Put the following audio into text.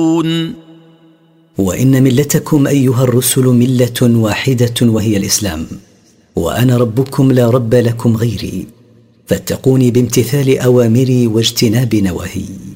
وإن ملتكم أيها الرسل ملة واحدة وهي الإسلام، وأنا ربكم لا رب لكم غيري، فاتقوني بامتثال أوامري واجتناب نواهي.